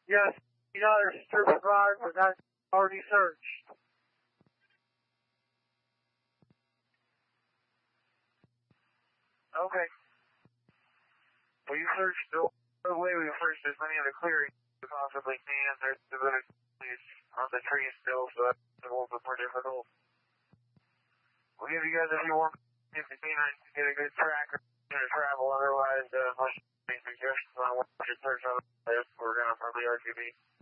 Yes, there's strip spot, but that's already searched. Okay. Well, you searched the way we searched as many of the clearings as we possibly can. There's a bit of trees on the trees still, so that's a little bit more difficult. We'll give you guys a few more minutes to get a good track or travel. Otherwise, unless you have any suggestions on what you search on the list, we're going to probably RTB.